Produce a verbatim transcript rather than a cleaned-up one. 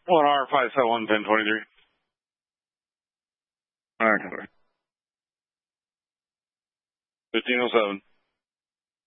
one R five seven one ten twenty-three. All right, over. fifteen oh seven.